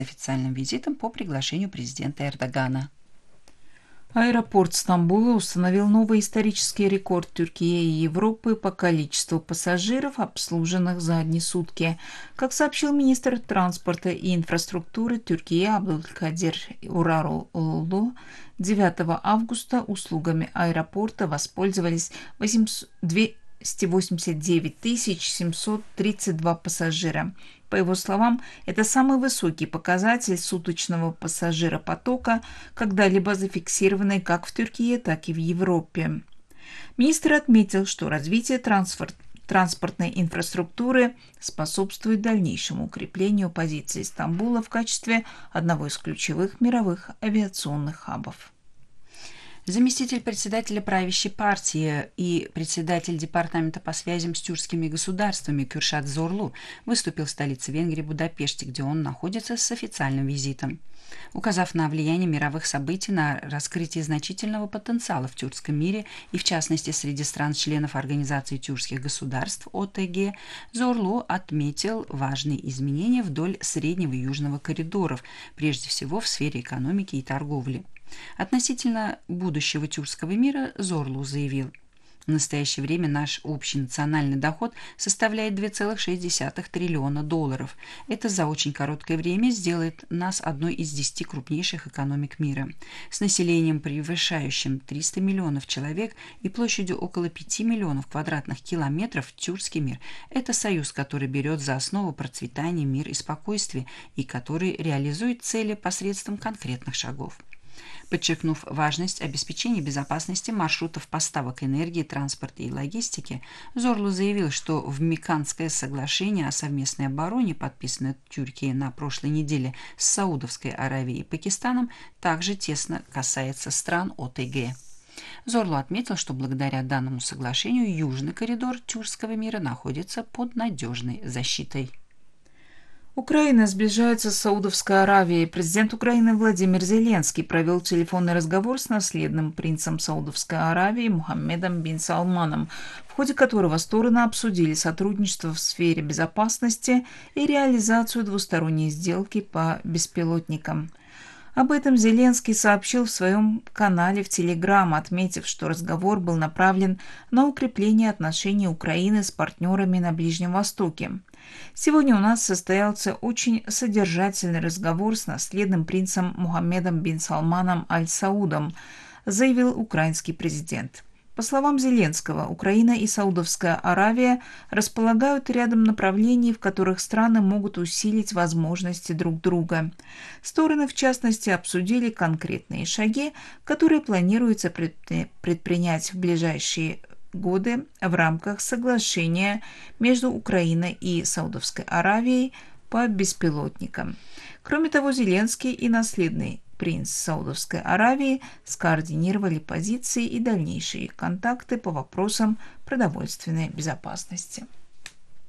официальным визитом по приглашению президента Эрдогана. Аэропорт Стамбула установил новый исторический рекорд Турции и Европы по количеству пассажиров, обслуженных за одни сутки. Как сообщил министр транспорта и инфраструктуры Турции Абдулкадир Ураролу, 9 августа услугами аэропорта воспользовались 289 732 пассажира. По его словам, это самый высокий показатель суточного пассажиропотока, когда-либо зафиксированный как в Турции, так и в Европе. Министр отметил, что развитие транспортной инфраструктуры способствует дальнейшему укреплению позиции Стамбула в качестве одного из ключевых мировых авиационных хабов. Заместитель председателя правящей партии и председатель департамента по связям с тюркскими государствами Кürşad Zorlu выступил в столице Венгрии Будапеште, где он находится с официальным визитом. Указав на влияние мировых событий на раскрытие значительного потенциала в тюркском мире и, в частности, среди стран-членов Организации тюркских государств ОТГ, Зорлу отметил важные изменения вдоль среднего и южного коридоров, прежде всего в сфере экономики и торговли. Относительно будущего тюркского мира Зорлу заявил: в настоящее время наш общий национальный доход составляет $2,6 триллиона. Это за очень короткое время сделает нас одной из 10 крупнейших экономик мира. С населением, превышающим 300 миллионов человек и площадью около 5 миллионов квадратных километров, тюркский мир – это союз, который берет за основу процветание, мир и спокойствие и который реализует цели посредством конкретных шагов. Подчеркнув важность обеспечения безопасности маршрутов поставок энергии, транспорта и логистики, Зорлу заявил, что в Меканское соглашение о совместной обороне, подписанное Турцией на прошлой неделе с Саудовской Аравией и Пакистаном, также тесно касается стран ОТГ. Зорлу отметил, что благодаря данному соглашению южный коридор тюркского мира находится под надежной защитой. Украина сближается с Саудовской Аравией. Президент Украины Владимир Зеленский провел телефонный разговор с наследным принцем Саудовской Аравии Мухаммедом бин Салманом, в ходе которого стороны обсудили сотрудничество в сфере безопасности и реализацию двусторонней сделки по беспилотникам. Об этом Зеленский сообщил в своем канале в Телеграм, отметив, что разговор был направлен на укрепление отношений Украины с партнерами на Ближнем Востоке. Сегодня у нас состоялся очень содержательный разговор с наследным принцем Мухаммедом бин Салманом Аль-Саудом, заявил украинский президент. По словам Зеленского, Украина и Саудовская Аравия располагают рядом направлений, в которых страны могут усилить возможности друг друга. Стороны, в частности, обсудили конкретные шаги, которые планируется предпринять в ближайшие годы в рамках соглашения между Украиной и Саудовской Аравией по беспилотникам. Кроме того, Зеленский и наследный принц Саудовской Аравии скоординировали позиции и дальнейшие контакты по вопросам продовольственной безопасности.